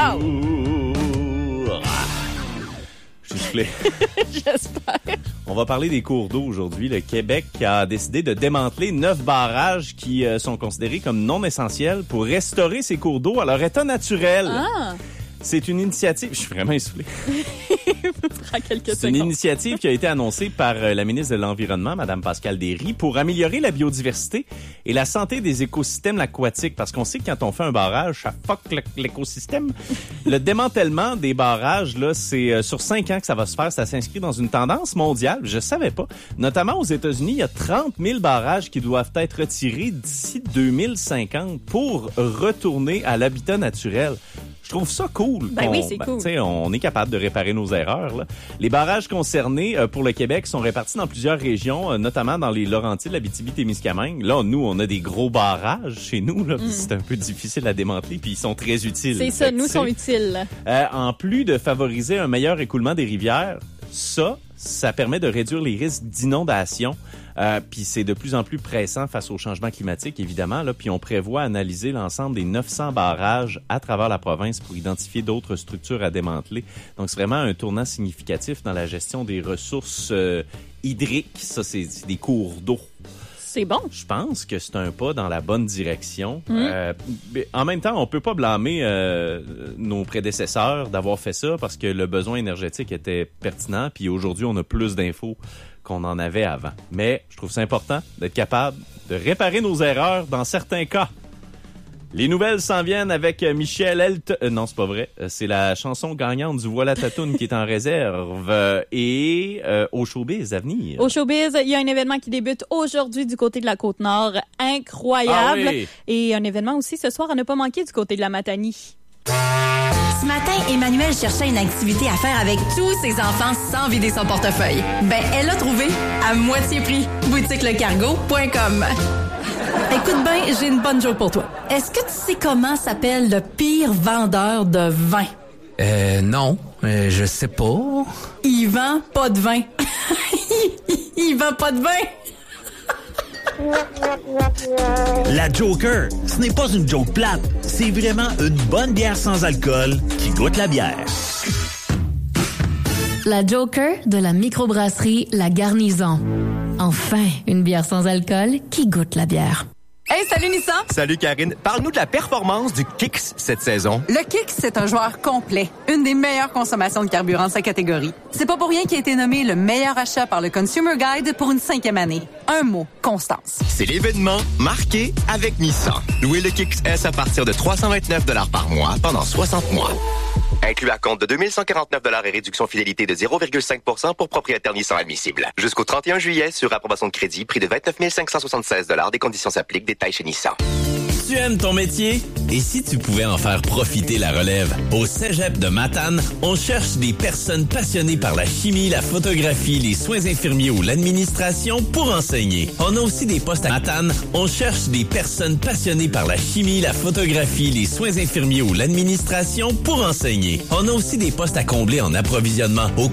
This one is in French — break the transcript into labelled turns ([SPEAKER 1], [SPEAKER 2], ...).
[SPEAKER 1] Wow!
[SPEAKER 2] Je suis soufflé.
[SPEAKER 1] J'espère.
[SPEAKER 2] On va parler des cours d'eau aujourd'hui. Le Québec a décidé de démanteler 9 barrages qui sont considérés comme non essentiels pour restaurer ces cours d'eau à leur état naturel.
[SPEAKER 1] Ah!
[SPEAKER 2] C'est une initiative... Je suis vraiment essoufflé.
[SPEAKER 1] Prends quelques
[SPEAKER 2] C'est une
[SPEAKER 1] secondes.
[SPEAKER 2] initiative qui a été annoncée par la ministre de l'Environnement, Mme Pascale Derry, pour améliorer la biodiversité et la santé des écosystèmes aquatiques. Parce qu'on sait que quand on fait un barrage, ça fuck l'écosystème. Le démantèlement des barrages, là, c'est sur 5 ans que ça va se faire. Ça s'inscrit dans une tendance mondiale. Je savais pas. Notamment aux États-Unis, il y a 30 000 barrages qui doivent être retirés d'ici 2050 pour retourner à l'habitat naturel. Je trouve ça cool.
[SPEAKER 1] Ben oui, c'est cool.
[SPEAKER 2] On est capable de réparer nos erreurs. Là. Les barrages concernés pour le Québec sont répartis dans plusieurs régions, notamment dans les Laurentides, l'Abitibi-Témiscamingue. Là, nous, on a des gros barrages chez nous. Là, c'est un peu difficile à démanteler, puis ils sont très utiles.
[SPEAKER 1] C'est ça, nous sont utiles.
[SPEAKER 2] En plus de favoriser un meilleur écoulement des rivières, ça permet de réduire les risques d'inondation. Puis c'est de plus en plus pressant face au changement climatique, évidemment. Là, puis on prévoit analyser l'ensemble des 900 barrages à travers la province pour identifier d'autres structures à démanteler. Donc c'est vraiment un tournant significatif dans la gestion des ressources hydriques. Ça, c'est des cours d'eau.
[SPEAKER 1] C'est bon.
[SPEAKER 2] Je pense que c'est un pas dans la bonne direction. Mais en même temps, on peut pas blâmer nos prédécesseurs d'avoir fait ça parce que le besoin énergétique était pertinent. Puis aujourd'hui, on a plus d'infos qu'on en avait avant. Mais je trouve ça important d'être capable de réparer nos erreurs dans certains cas. Les nouvelles s'en viennent avec Michel Elton. Non, c'est pas vrai. C'est la chanson gagnante du Voilà ta toune qui est en réserve. Et au showbiz à venir.
[SPEAKER 1] Au showbiz, il y a un événement qui débute aujourd'hui du côté de la Côte-Nord. Incroyable.
[SPEAKER 2] Ah oui.
[SPEAKER 1] Et un événement aussi ce soir à ne pas manquer du côté de la Matanie.
[SPEAKER 3] Ce matin, Emmanuel cherchait une activité à faire avec tous ses enfants sans vider son portefeuille. Ben, elle l'a trouvé à moitié prix. boutiquelecargo.com. Écoute bien, j'ai une bonne joke pour toi. Est-ce que tu sais comment s'appelle le pire vendeur de vin?
[SPEAKER 4] Non, je sais pas.
[SPEAKER 3] Il vend pas de vin. Il vend pas de vin.
[SPEAKER 5] La Joker, ce n'est pas une joke plate, c'est vraiment une bonne bière sans alcool qui goûte la bière.
[SPEAKER 6] La Joker de la microbrasserie La Garnison. Enfin, une bière sans alcool qui goûte la bière.
[SPEAKER 7] Hey, salut Nissan!
[SPEAKER 8] Salut Karine. Parle-nous de la performance du Kicks cette saison.
[SPEAKER 7] Le Kicks, c'est un joueur complet. Une des meilleures consommations de carburant de sa catégorie. C'est pas pour rien qu'il a été nommé le meilleur achat par le Consumer Guide pour une 5e année. Un mot, constance.
[SPEAKER 8] C'est l'événement marqué avec Nissan. Louez le Kicks S à partir de 329 $ par mois pendant 60 mois. Inclus à compte de 2149 $ et réduction fidélité de 0,5% pour propriétaire Nissan admissible. Jusqu'au 31 juillet sur approbation de crédit, prix de 29 576 $. Des conditions s'appliquent. Détails chez Nissan.
[SPEAKER 9] Tu aimes ton métier? Et si tu pouvais en faire profiter la relève? Au Cégep de Matane, on cherche des personnes passionnées par la chimie, la photographie, les soins infirmiers ou l'administration pour enseigner. On a aussi des postes à Matane. On cherche des personnes passionnées par la chimie, la photographie, les soins infirmiers ou l'administration pour enseigner. On a aussi des postes à combler en approvisionnement. Au